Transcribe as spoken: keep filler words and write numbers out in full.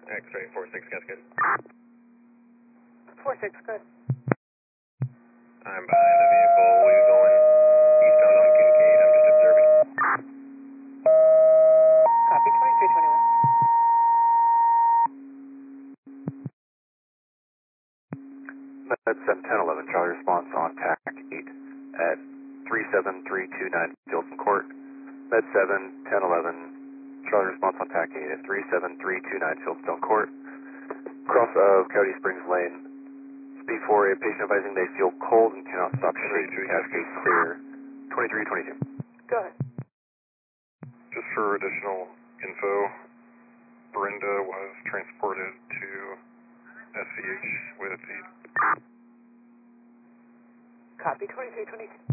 X-ray four six, got good. four six, good. I'm behind the vehicle, we're going eastbound on Kincaid, I'm just observing. Copy, twenty-three twenty-one. Med seven ten eleven, Charlie response on T A C eight at three seven three two nine Fieldson Court. Med seven ten eleven, Charlie response on T A C eight at three seven three two nine Fieldstone Court. Cross of Coyote Springs Lane. Speed for a patient advising they feel cold and cannot stop shaking. Cascade clear. twenty-three twenty-two. Go ahead. Just for additional info, Brenda was transported to S C H with a feed. Copy, twenty-three twenty-two.